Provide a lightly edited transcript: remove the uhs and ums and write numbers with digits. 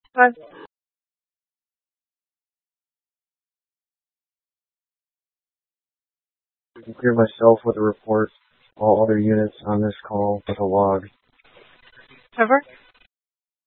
Bye. Clear myself with a report. All other units on this call with a log. Over.